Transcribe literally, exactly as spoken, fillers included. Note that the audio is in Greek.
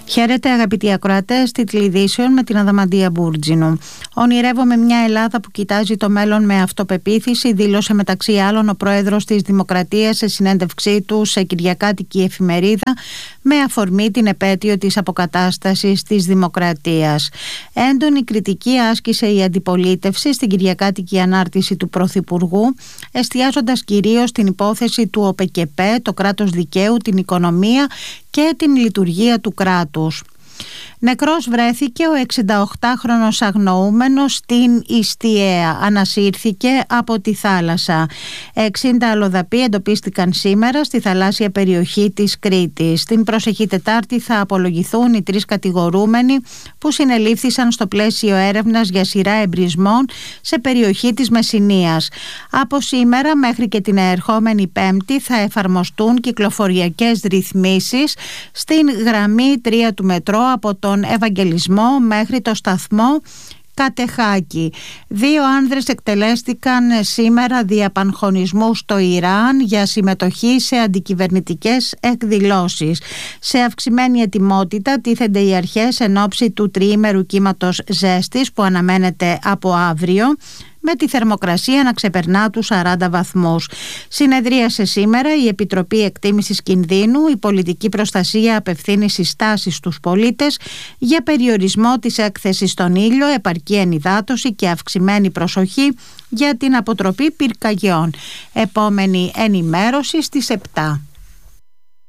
Χαίρετε αγαπητοί ακροατές, τίτλοι ειδήσεων με την Αδαμαντία Μπούρτζινου. Ονειρεύομαι μια Ελλάδα που κοιτάζει το μέλλον με αυτοπεποίθηση, δήλωσε μεταξύ άλλων ο πρόεδρος της Δημοκρατίας σε συνέντευξή του σε κυριακάτικη εφημερίδα με αφορμή την επέτειο της αποκατάστασης της Δημοκρατίας. Έντονη κριτική άσκησε η αντιπολίτευση στην κυριακάτικη ανάρτηση του Πρωθυπουργού, εστιάζοντας κυρίως στην υπόθεση του ΟΠΕΚΕΠΕ, το κράτος δικαίου, την οικονομία και την λειτουργία του κράτους. Νεκρός βρέθηκε ο εξηνταοκτάχρονος αγνοούμενος στην Ιστιαία. Ανασύρθηκε από τη θάλασσα. εξήντα αλλοδαποί εντοπίστηκαν σήμερα στη θαλάσσια περιοχή της Κρήτης. Την προσεχή Τετάρτη θα απολογηθούν οι τρεις κατηγορούμενοι που συνελήφθησαν στο πλαίσιο έρευνας για σειρά εμπρισμών σε περιοχή της Μεσσηνίας. Από σήμερα μέχρι και την ερχόμενη Πέμπτη θα εφαρμοστούν κυκλοφοριακές ρυθμίσεις στην γραμμή τρία του μετρό από τον Ευαγγελισμό μέχρι το σταθμό Κατεχάκη. Δύο άνδρες εκτελέστηκαν σήμερα δια πανχωνισμού στο Ιράν για συμμετοχή σε αντικυβερνητικές εκδηλώσεις. Σε αυξημένη ετοιμότητα τίθενται οι αρχές εν ώψη του τριήμερου κύματος ζέστης που αναμένεται από αύριο, με τη θερμοκρασία να ξεπερνά τους σαράντα βαθμούς. Συνεδρίασε σήμερα η Επιτροπή Εκτίμησης Κινδύνου. Η πολιτική προστασία απευθύνει συστάσεις στους πολίτες για περιορισμό της έκθεσης στον ήλιο, επαρκή ενυδάτωση και αυξημένη προσοχή για την αποτροπή πυρκαγιών. Επόμενη ενημέρωση στις επτά.